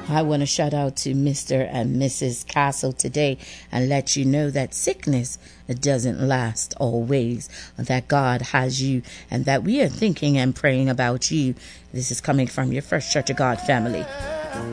I want to shout out to Mr. and Mrs. Castle today and let you know that sickness doesn't last always, that God has you, and that we are thinking and praying about you. This is coming from your First Church of God family.